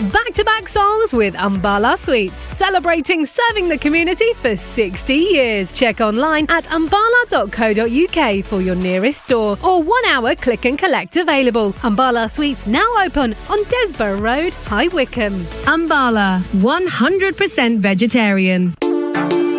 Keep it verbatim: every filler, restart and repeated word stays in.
Back-to-back songs with Umbala Sweets, celebrating serving the community for sixty years. Check online at umbala dot co dot uk for your nearest store or one-hour click and collect available. Umbala Sweets now open on Desborough Road, High Wycombe. Umbala, one hundred percent vegetarian.